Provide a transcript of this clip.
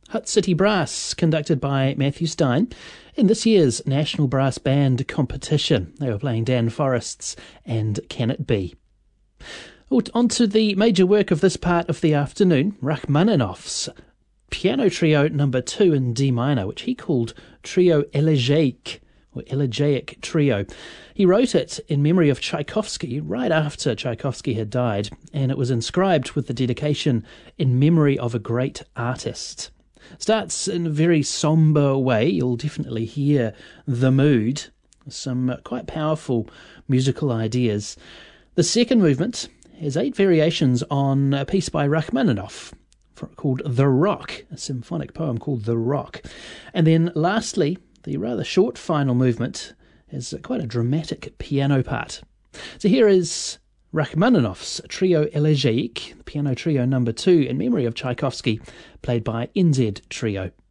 Hutt City Brass, conducted by Matthew Stein, in this year's National Brass Band competition. They were playing Dan Forrest's And Can It Be? On to the major work of this part of the afternoon, Rachmaninoff's Piano Trio No. 2 in D minor, which he called Trio Elegiac, or Elegiac Trio. He wrote it in memory of Tchaikovsky right after Tchaikovsky had died, and it was inscribed with the dedication in memory of a great artist. Starts in a very sombre way. You'll definitely hear the mood. Some quite powerful musical ideas. The second movement has 8 variations on a piece by Rachmaninoff called The Rock, a symphonic poem called The Rock. And then lastly, the rather short final movement has quite a dramatic piano part. So here is Rachmaninoff's Trio Elegiac, Piano Trio No. 2, in memory of Tchaikovsky, played by NZ Trio.